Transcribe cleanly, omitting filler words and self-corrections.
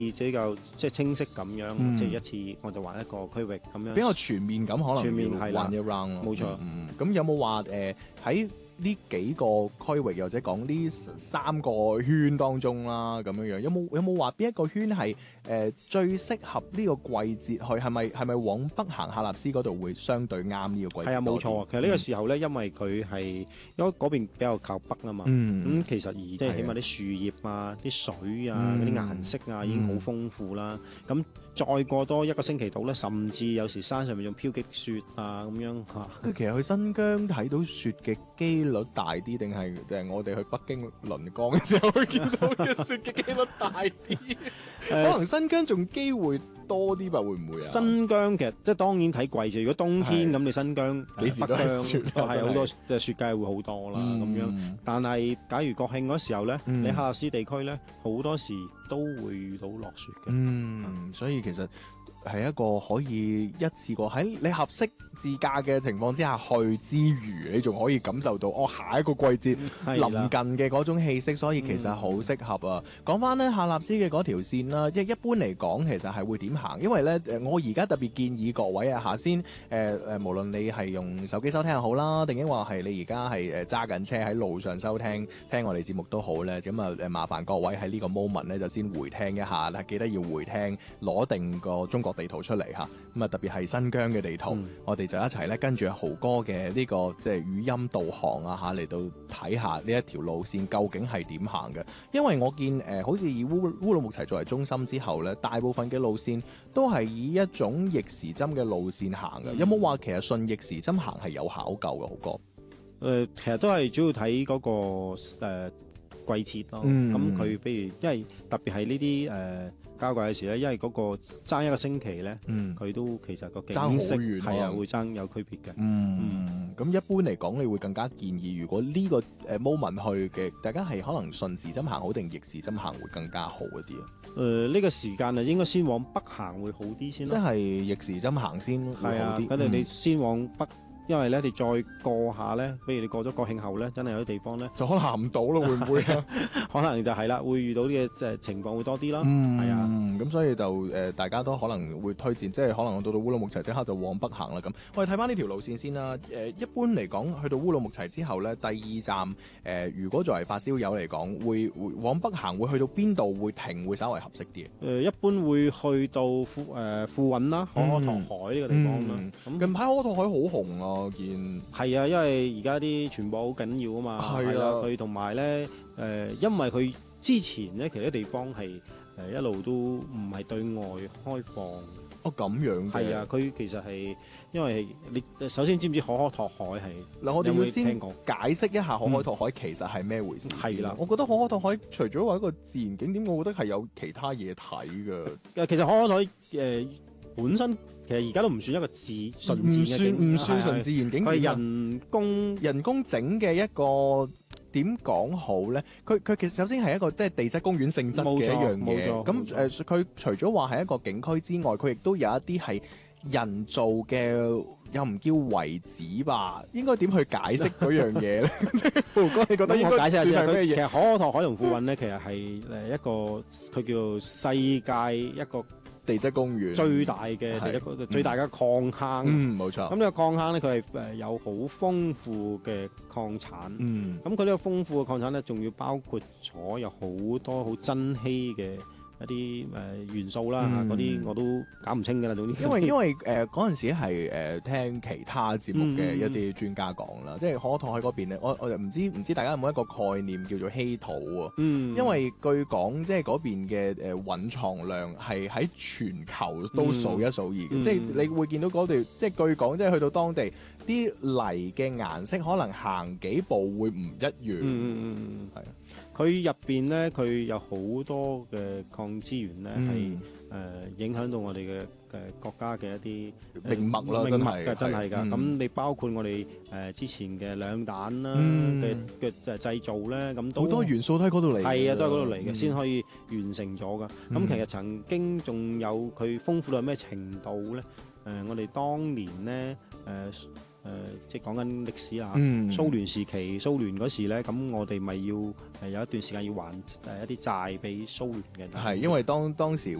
比較即係清晰咁樣，即係一次我就畫一個區域咁樣， 比較全面咁，可能全面係啦玩一 round 咯。 冇錯。 咁有冇話喺呢幾個區域，或者講呢3個圈當中啦，咁樣樣有冇話邊一個圈係最適合呢個季節去？係咪往北行喀納斯嗰度會相對啱呢個季節？ 係啊，冇錯。其實呢個時候咧，因為佢係因為嗰邊比較靠北啊嘛，咁其實而即係起碼啲樹葉啊、啲水啊、嗰啲顏色啊已經好豐富啦。咁再過多1個星期到咧，甚至有時山上面仲飄積雪啊咁樣嚇。 其實去新疆睇到雪嘅機率大啲，定係我哋去北京輪江嘅時候會見到嘅雪嘅機率大啲？可能新疆仲機會多啲吧？會唔會啊？ 新疆其實即係當然睇季節，如果冬天咁，你新疆幾時都係雪， 係好多即係雪計會好多啦咁樣。但係假如國慶嗰時候咧，你喀納斯地區咧好多時都會遇到落雪嘅。 所以其實係一個可以一次過喺你合適自駕嘅情況之下去之餘，你仲可以感受到下一個季節臨近嘅嗰種氣息，所以其實好適合啊！講翻咧喀納斯嘅嗰條線啦，一般嚟講其實係會點行？因為咧我而家特別建議各位啊，下先無論你係用手機收聽又好啦，定抑或係你而家係揸緊車喺路上收聽我哋節目都好咧，咁啊麻煩各位喺呢個 moment 咧就先回聽一下啦，記得要回聽，攞定個中國地圖出嚟嚇，咁啊特別係新疆嘅地圖，我哋就一齊咧跟住豪哥嘅呢個即係語音導航啊嚇嚟到睇下呢一條路線究竟係點行嘅。因為我見好似以烏魯木齊作為中心之後咧，大部分嘅路線都係以一種逆時針嘅路線行嘅。有冇話其實順逆時針行係有考究嘅，豪哥？ 其實都係主要睇嗰個季節咯。咁佢譬如因為特別係呢啲交界嘅時咧，因為嗰個爭1個星期咧，佢都其實個景色係啊會爭有區別嘅。 咁一般嚟講，你會更加建議，如果呢個moment 去嘅，大家係可能順時針行好定逆時針行會更加好一啲啊？ 呢個時間啊，應該先往北行會好啲先咯。 即係逆時針行先會好啲。 咁你先往北。因為咧，你再過下咧，比如你過咗國慶後咧，真係有啲地方咧， 就可能行唔到咯，會唔會啊？ 可能就係啦，會遇到啲嘅情況會多啲啦。係啊， 咁所以就大家都可能會推薦，即係可能到烏魯木齊即刻就往北行啦。咁我哋睇翻呢條路線先啦。一般嚟講，去到烏魯木齊之後咧，第2站如果作為發燒友嚟講，會往北行，會去到邊度會停，會稍為合適啲？ 一般會去到富蘊啦，可可托海呢個地方啦。 近排可可托海好紅啊！我見係啊，因為而家啲傳播好緊要啊嘛，係啦，佢同埋咧因為佢之前咧其實啲地方係一路都唔係對外開放。 咁樣嘅係啊，佢其實係因為你首先知唔知可可托海係嗱？我哋要先解釋一下可可托海其實係咩回事。 係啦， 我覺得可可托海除咗話一個自然景點，我覺得係有其他嘢睇㗎。 其實可可托海本身其實而家都唔算一個純自然嘅景， 唔算純自然景點， 佢係人工整嘅一個。點講好咧？佢其實首先係一個即係地質公園性質嘅一樣嘢。咁佢除咗話係一個景區之外，佢亦都有一啲係人造嘅，又唔叫遺址吧？應該點去解釋嗰樣嘢咧？豪哥，你覺得應該解釋下先係咩嘢？ 其實可可托海同富蘊咧，其實係一個佢叫做世界一個地質公園最大嘅最大嘅礦坑。冇錯。咁呢個礦坑咧，佢係有好豐富嘅礦產。咁佢呢個豐富嘅礦產咧，仲要包括咗有好多好珍稀嘅一啲元素啦，嗰啲我都搞唔清㗎啦。總之， 因為嗰陣時係聽其他節目嘅一啲專家講啦，即係可可托海嗰邊咧，我就唔知大家有冇一個概念叫做稀土啊？因為據講即係嗰邊嘅蘊藏量係喺全球都數一數二嘅，即係你會見到嗰度，即係據講即係去到當地啲泥嘅顏色可能行幾步會唔一樣。係啊。 佢入邊咧，佢有好多嘅礦資源咧，係影響到我哋嘅國家嘅一啲命脈啦， 真係㗎。咁你包括我哋之前嘅兩彈啦嘅製造咧，咁都好多元素都喺嗰度嚟， 係啊，都係嗰度嚟嘅，先可以完成咗㗎。咁其實曾經仲有佢豐富到咩程度咧？我哋當年咧即係講緊歷史啦，蘇聯時期，蘇聯嗰時咧，咁我哋咪要有一段時間要還一啲債俾蘇聯嘅。 係因為當時